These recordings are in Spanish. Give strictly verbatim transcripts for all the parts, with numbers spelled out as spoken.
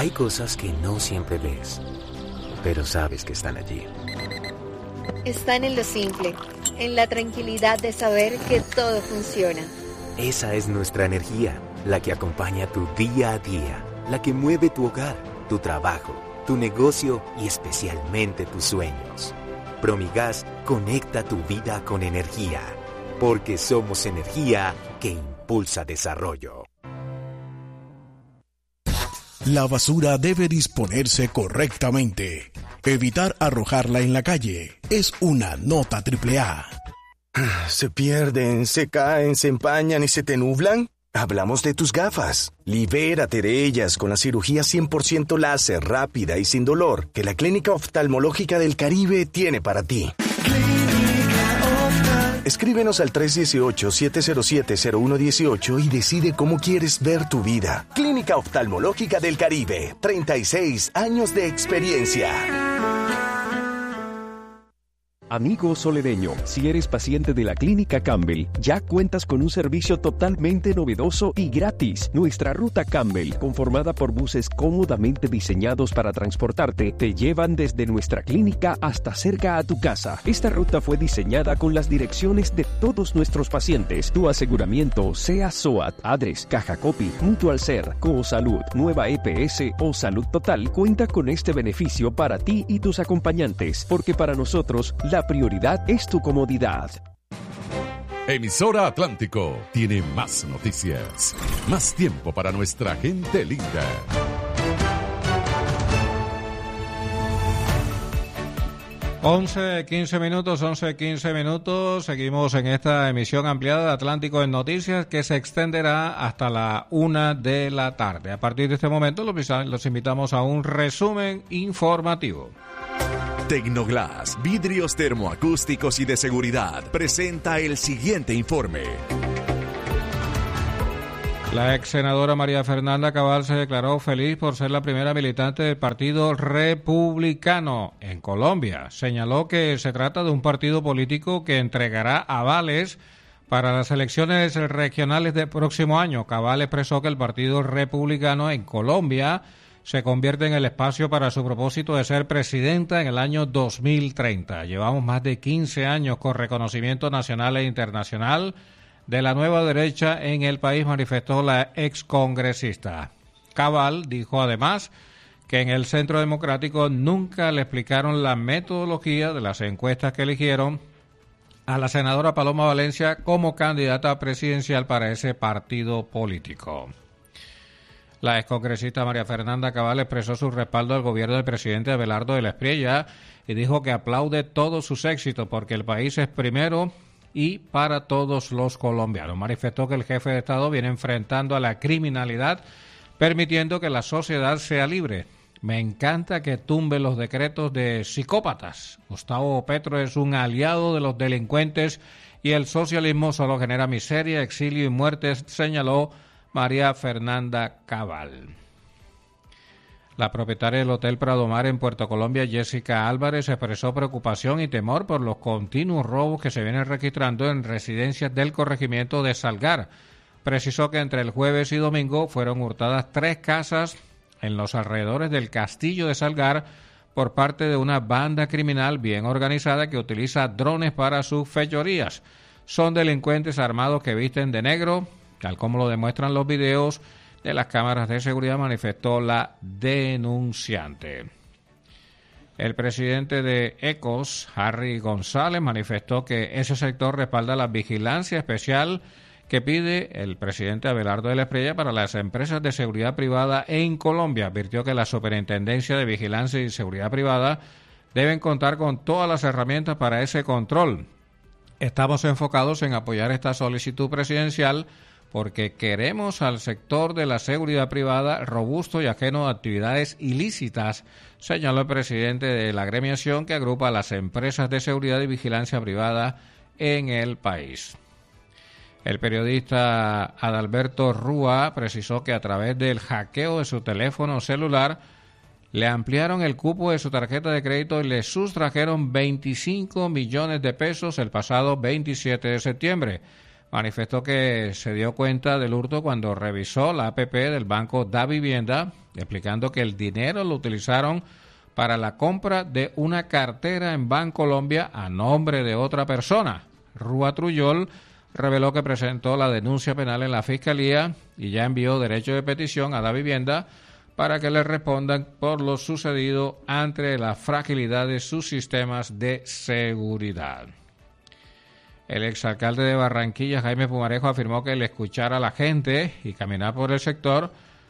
Hay cosas que no siempre ves, pero sabes que están allí. Están en lo simple, en la tranquilidad de saber que todo funciona. Esa es nuestra energía, la que acompaña tu día a día, la que mueve tu hogar, tu trabajo, tu negocio y especialmente tus sueños. Promigas conecta tu vida con energía, porque somos energía que impulsa desarrollo. La basura debe disponerse correctamente. Evitar arrojarla en la calle es una nota triple A. ¿Se pierden, se caen, se empañan y se te nublan? Hablamos de tus gafas. Libérate de ellas con la cirugía cien por ciento láser, rápida y sin dolor que la Clínica Oftalmológica del Caribe tiene para ti. Escríbenos al tres uno ocho, siete cero siete, cero uno uno ocho y decide cómo quieres ver tu vida. Clínica Oftalmológica del Caribe, treinta y seis años de experiencia. Amigo solereño, si eres paciente de la Clínica Campbell, ya cuentas con un servicio totalmente novedoso y gratis. Nuestra ruta Campbell, conformada por buses cómodamente diseñados para transportarte, te llevan desde nuestra clínica hasta cerca a tu casa. Esta ruta fue diseñada con las direcciones de todos nuestros pacientes. Tu aseguramiento, sea SOAT, Adres, Caja Copy, Mutual Ser, Cosalud, Nueva E P S o Salud Total, cuenta con este beneficio para ti y tus acompañantes, porque para nosotros, la prioridad es tu comodidad. Emisora Atlántico tiene más noticias, más tiempo para nuestra gente linda. once, quince minutos, once, quince minutos. Seguimos en esta emisión ampliada de Atlántico en Noticias que se extenderá hasta la una de la tarde. A partir de este momento los, los invitamos a un resumen informativo. Tecnoglass, vidrios termoacústicos y de seguridad, presenta el siguiente informe. La ex senadora María Fernanda Cabal se declaró feliz por ser la primera militante del Partido Republicano en Colombia. Señaló que se trata de un partido político que entregará avales para las elecciones regionales del próximo año. Cabal expresó que el Partido Republicano en Colombia se convierte en el espacio para su propósito de ser presidenta en el año dos mil treinta. Llevamos más de quince años con reconocimiento nacional e internacional de la nueva derecha en el país, manifestó la excongresista. Cabal dijo además que en el Centro Democrático nunca le explicaron la metodología de las encuestas que eligieron a la senadora Paloma Valencia como candidata presidencial para ese partido político. La excongresista María Fernanda Cabal expresó su respaldo al gobierno del presidente Abelardo de la Espriella y dijo que aplaude todos sus éxitos porque el país es primero y para todos los colombianos. Manifestó que el jefe de Estado viene enfrentando a la criminalidad, permitiendo que la sociedad sea libre. Me encanta que tumbe los decretos de psicópatas. Gustavo Petro es un aliado de los delincuentes y el socialismo solo genera miseria, exilio y muertes, señaló María Fernanda Cabal. La propietaria del Hotel Prado Mar en Puerto Colombia, Jessica Álvarez, expresó preocupación y temor por los continuos robos que se vienen registrando en residencias del corregimiento de Salgar. Precisó que entre el jueves y domingo fueron hurtadas tres casas en los alrededores del castillo de Salgar por parte de una banda criminal bien organizada que utiliza drones para sus fechorías. Son delincuentes armados que visten de negro, tal como lo demuestran los videos de las cámaras de seguridad, manifestó la denunciante. El presidente de ECOS, Harry González, manifestó que ese sector respalda la vigilancia especial que pide el presidente Abelardo de la Espriella para las empresas de seguridad privada en Colombia. Advirtió que la Superintendencia de Vigilancia y Seguridad Privada deben contar con todas las herramientas para ese control. Estamos enfocados en apoyar esta solicitud presidencial porque queremos al sector de la seguridad privada robusto y ajeno a actividades ilícitas, señaló el presidente de la agremiación que agrupa a las empresas de seguridad y vigilancia privada en el país. El periodista Adalberto Rúa precisó que a través del hackeo de su teléfono celular le ampliaron el cupo de su tarjeta de crédito y le sustrajeron veinticinco millones de pesos el pasado veintisiete de septiembre. manifestó que se dio cuenta del hurto cuando revisó la app del banco Da Vivienda, explicando que el dinero lo utilizaron para la compra de una cartera en Bancolombia a nombre de otra persona. Rúa Trullol reveló que presentó la denuncia penal en la Fiscalía y ya envió derecho de petición a Da Vivienda para que le respondan por lo sucedido ante la fragilidad de sus sistemas de seguridad. El exalcalde de Barranquilla, Jaime Pumarejo, afirmó que el escuchar a la gente y caminar por el sector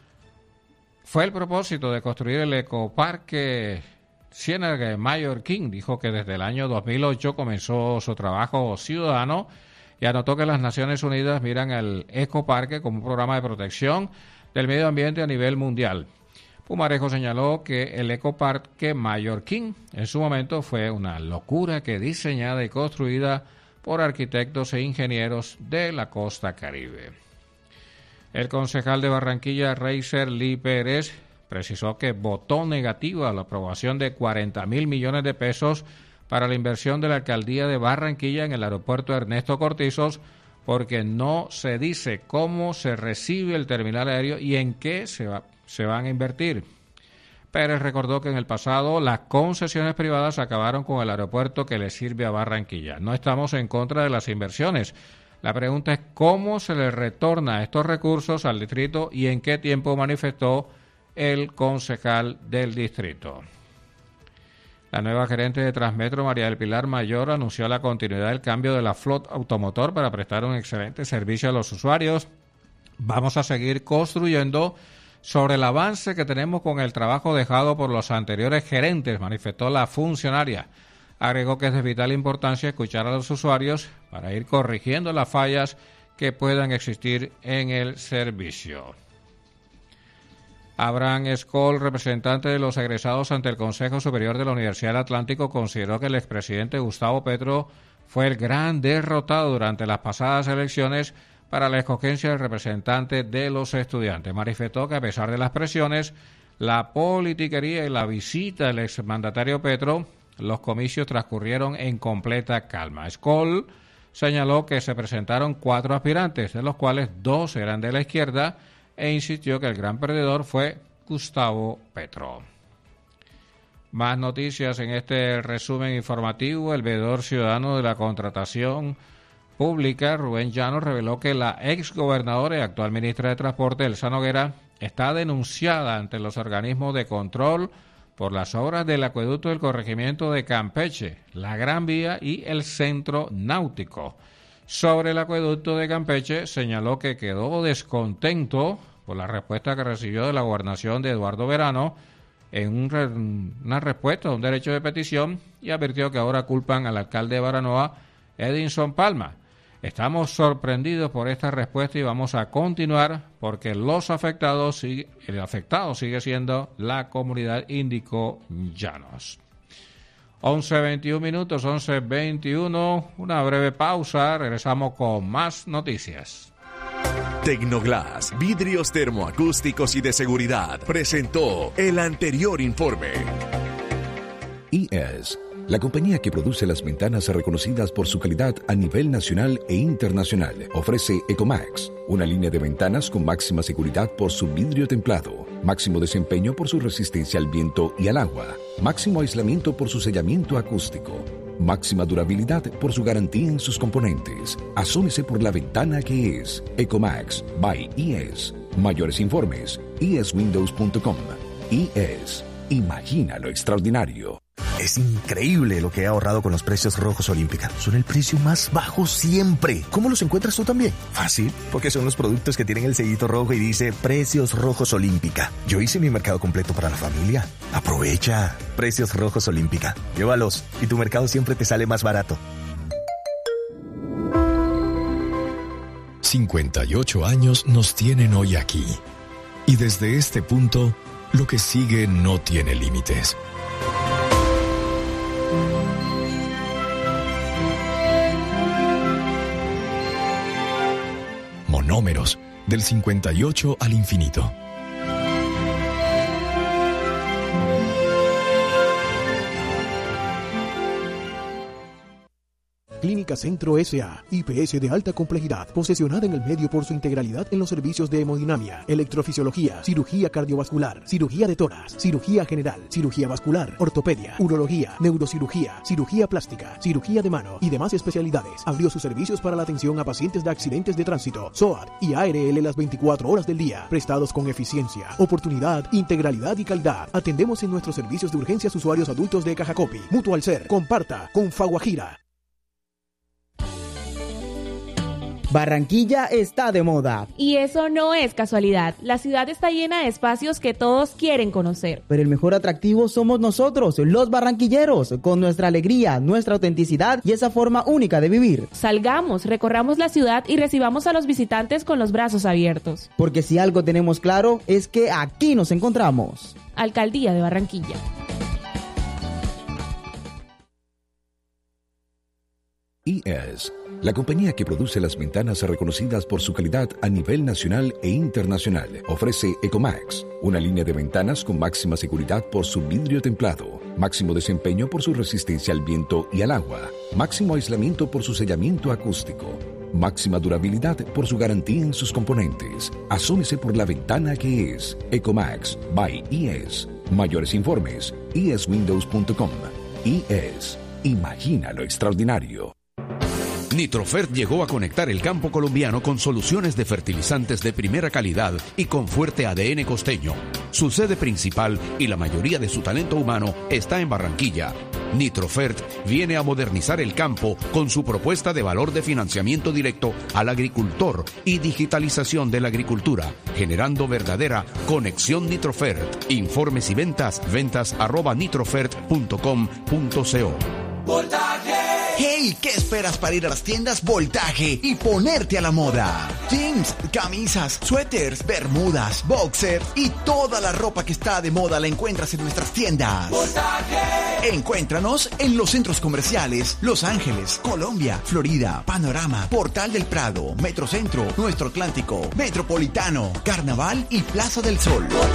fue el propósito de construir el ecoparque Ciénaga Mallorquín. Dijo que desde el año dos mil ocho comenzó su trabajo ciudadano y anotó que las Naciones Unidas miran el ecoparque como un programa de protección del medio ambiente a nivel mundial. Pumarejo señaló que el ecoparque Mallorquín en su momento fue una locura que diseñada y construida por arquitectos e ingenieros de la costa caribe. El concejal de Barranquilla, Reiser Lee Pérez, precisó que votó negativa la aprobación de cuarenta mil millones de pesos para la inversión de la alcaldía de Barranquilla en el aeropuerto Ernesto Cortizos, porque no se dice cómo se recibe el terminal aéreo y en qué se, va, se van a invertir. Pérez recordó que en el pasado las concesiones privadas acabaron con el aeropuerto que le sirve a Barranquilla. No estamos en contra de las inversiones. La pregunta es cómo se le retorna estos recursos al distrito y en qué tiempo, manifestó el concejal del distrito. La nueva gerente de Transmetro, María del Pilar Mayor, anunció la continuidad del cambio de la flota automotor para prestar un excelente servicio a los usuarios. Vamos a seguir construyendo sobre el avance que tenemos con el trabajo dejado por los anteriores gerentes, manifestó la funcionaria. Agregó que es de vital importancia escuchar a los usuarios para ir corrigiendo las fallas que puedan existir en el servicio. Abraham Escol, representante de los egresados ante el Consejo Superior de la Universidad del Atlántico, consideró que el expresidente Gustavo Petro fue el gran derrotado durante las pasadas elecciones para la escogencia del representante de los estudiantes. Manifestó que a pesar de las presiones, la politiquería y la visita del exmandatario Petro, los comicios transcurrieron en completa calma. Escol señaló que se presentaron cuatro aspirantes, de los cuales dos eran de la izquierda, e insistió que el gran perdedor fue Gustavo Petro. Más noticias en este resumen informativo. El veedor ciudadano de la contratación pública, Rubén Llanos, reveló que la exgobernadora y actual ministra de Transporte, Elsa Noguera, está denunciada ante los organismos de control por las obras del acueducto del corregimiento de Campeche, la Gran Vía y el Centro Náutico. Sobre el acueducto de Campeche, señaló que quedó descontento por la respuesta que recibió de la gobernación de Eduardo Verano en un re, una respuesta a un derecho de petición y advirtió que ahora culpan al alcalde de Baranoa, Edinson Palma. Estamos sorprendidos por esta respuesta y vamos a continuar porque los afectados sigue, el afectado sigue siendo la comunidad, indicó Llanos. once veintiuno minutos, once veintiuno, una breve pausa, regresamos con más noticias. Tecnoglass, vidrios termoacústicos y de seguridad, presentó el anterior informe. I E S, la compañía que produce las ventanas reconocidas por su calidad a nivel nacional e internacional, ofrece Ecomax, una línea de ventanas con máxima seguridad por su vidrio templado, máximo desempeño por su resistencia al viento y al agua, máximo aislamiento por su sellamiento acústico, máxima durabilidad por su garantía en sus componentes. Asómese por la ventana que es Ecomax by I E S. Mayores informes, i e s windows punto com. I E S. Imagina lo extraordinario. Es increíble lo que he ahorrado con los precios rojos Olímpica. Son el precio más bajo siempre. ¿Cómo los encuentras tú también? Fácil, porque son los productos que tienen el sellito rojo y dice Precios Rojos Olímpica. Yo hice mi mercado completo para la familia. Aprovecha. Precios Rojos Olímpica. Llévalos y tu mercado siempre te sale más barato. cincuenta y ocho años nos tienen hoy aquí. Y desde este punto, lo que sigue no tiene límites. Monómeros, del cincuenta y ocho al infinito. Clínica Centro S A, I P S de alta complejidad, posesionada en el medio por su integralidad en los servicios de hemodinamia, electrofisiología, cirugía cardiovascular, cirugía de tórax, cirugía general, cirugía vascular, ortopedia, urología, neurocirugía, cirugía plástica, cirugía de mano y demás especialidades. Abrió sus servicios para la atención a pacientes de accidentes de tránsito, S O A T y A R L las veinticuatro horas del día, prestados con eficiencia, oportunidad, integralidad y calidad. Atendemos en nuestros servicios de urgencias usuarios adultos de Cajacopi, Mutual Ser, Comparta, Confaguajira. Barranquilla está de moda. Y eso no es casualidad. La ciudad está llena de espacios que todos quieren conocer. Pero el mejor atractivo somos nosotros, los barranquilleros, con nuestra alegría, nuestra autenticidad y esa forma única de vivir. Salgamos, recorramos la ciudad y recibamos a los visitantes con los brazos abiertos. Porque si algo tenemos claro es que aquí nos encontramos. Alcaldía de Barranquilla. I E S, la compañía que produce las ventanas reconocidas por su calidad a nivel nacional e internacional, ofrece Ecomax, una línea de ventanas con máxima seguridad por su vidrio templado, máximo desempeño por su resistencia al viento y al agua, máximo aislamiento por su sellamiento acústico, máxima durabilidad por su garantía en sus componentes. Asómese por la ventana que es Ecomax by I E S. Mayores informes, i e s windows punto com. I E S, imagina lo extraordinario. Nitrofert llegó a conectar el campo colombiano con soluciones de fertilizantes de primera calidad y con fuerte A D N costeño. Su sede principal y la mayoría de su talento humano está en Barranquilla. Nitrofert viene a modernizar el campo con su propuesta de valor de financiamiento directo al agricultor y digitalización de la agricultura, generando verdadera conexión Nitrofert. Informes y ventas, ventas arroba nitrofert punto com punto co. ¡Hey! ¿Qué esperas para ir a las tiendas Voltaje y ponerte a la moda? Jeans, camisas, suéteres, bermudas, boxers y toda la ropa que está de moda la encuentras en nuestras tiendas. ¡Voltaje! Encuéntranos en los centros comerciales Los Ángeles, Colombia, Florida, Panorama, Portal del Prado, Metrocentro, Nuestro Atlántico, Metropolitano, Carnaval y Plaza del Sol.